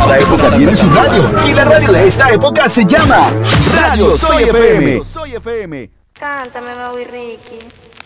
Cada época tiene su radio y la radio de esta época se llama Radio Soy FM. Cántame, Maui Ricky.